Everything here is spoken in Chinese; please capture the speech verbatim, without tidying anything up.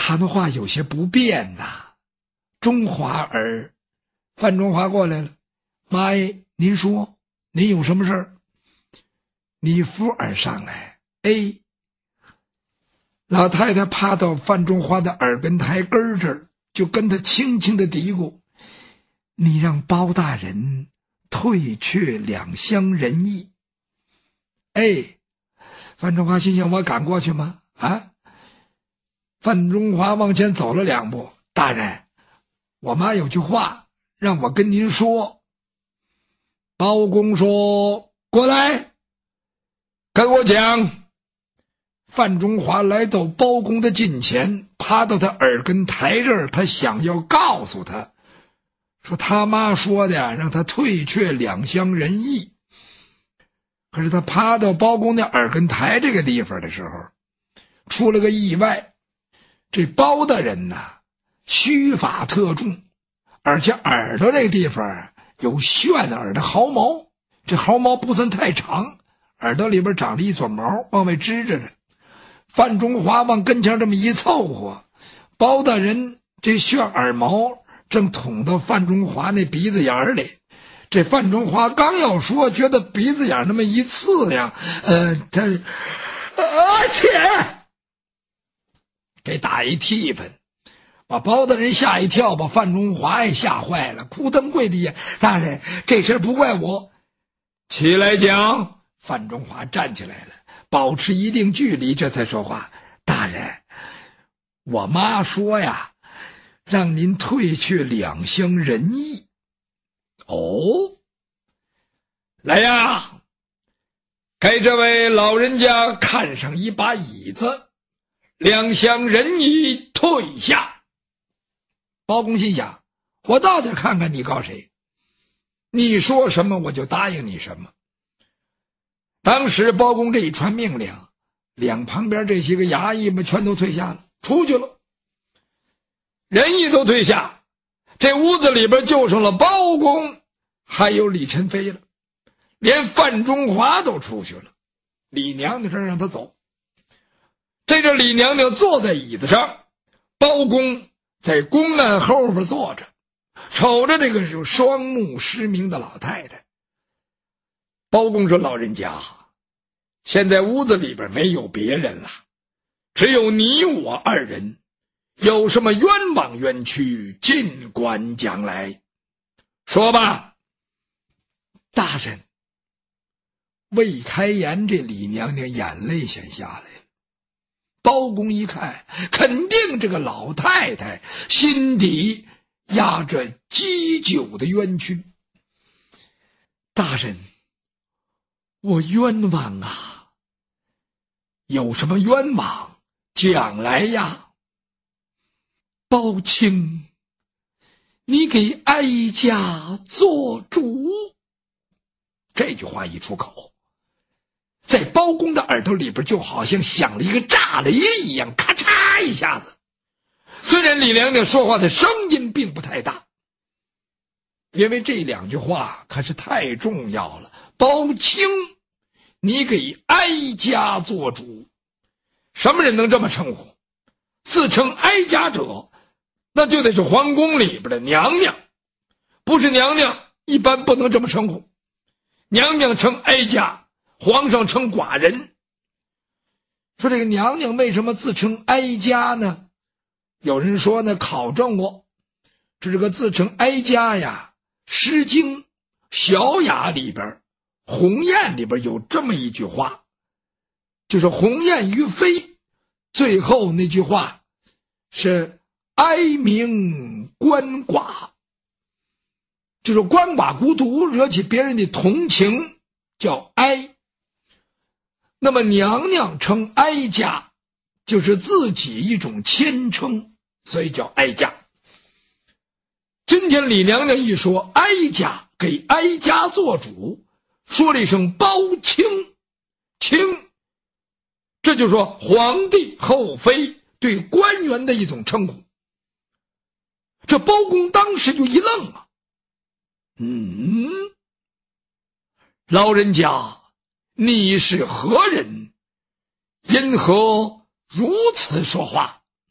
谈话有些不便呐。中华儿，范中华过来了，妈爷，您说，您有什么事儿？你夫儿上来。哎，老太太趴到范中华的耳根台根这儿，就跟他轻轻的嘀咕：你让包大人退却两厢仁义。哎，范中华心想，我敢过去吗？啊！范中华往前走了两步，大人，我妈有句话让我跟您说。包公说：过来，跟我讲。范中华来到包公的近前，趴到他耳根台这儿，他想要告诉他说，他妈说的让他退却两厢仁义。可是他趴到包公的耳根台这个地方的时候，出了个意外。这包大人呐，须发特重，而且耳朵这个地方有炫耳的毫毛，这毫毛不算太长，耳朵里边长了一撮毛往外支着呢。范中华往跟前这么一凑合，包大人这炫耳毛正捅到范中华那鼻子眼里。这范中华刚要说，觉得鼻子眼那么一刺呀，呃，他而且给打一替分，把包大人吓一跳，把范中华也吓坏了，扑腾跪地下：大人，这事不怪我。起来讲。范中华站起来了，保持一定距离，这才说话：大人，我妈说呀，让您退却两厢仁义。哦，来呀，给这位老人家看上一把椅子，两厢仁义退下。包公心想，我倒得看看你告谁，你说什么我就答应你什么。当时包公这一传命令，两旁边这些个衙役们全都退下了，出去了，仁义都退下，这屋子里边就剩了包公还有李宸飞了，连范中华都出去了。李娘娘让他走。这个李娘娘坐在椅子上，包公在公案后边坐着，瞅着这个是双目失明的老太太。包公说：老人家，现在屋子里边没有别人了，只有你我二人，有什么冤枉冤屈尽管讲来。说吧。大人，未开言，这李娘娘眼泪先下来了。包公一看，肯定这个老太太心底压着积久的冤屈。大人，我冤枉啊！有什么冤枉讲来呀？包青，你给哀家做主。这句话一出口，在包公的耳朵里边就好像响了一个炸雷一样，咔嚓一下子。虽然李娘娘说话的声音并不太大，因为这两句话可是太重要了。包青，你给哀家做主。什么人能这么称呼？自称哀家者，那就得是皇宫里边的娘娘，不是娘娘一般不能这么称呼。娘娘称哀家，皇上称寡人。说这个娘娘为什么自称哀家呢？有人说呢，考证过，这个自称哀家呀，《诗经·小雅》里边，鸿雁里边有这么一句话，就是鸿雁于飞，最后那句话是哀鸣鳏寡，就是鳏寡孤独惹起别人的同情，叫哀。那么娘娘称哀家，就是自己一种谦称，所以叫哀家。今天李娘娘一说哀家，给哀家做主，说了一声包青，青，这就说皇帝后妃对官员的一种称呼。这包公当时就一愣啊，嗯，老人家，你是何人？因何如此说话？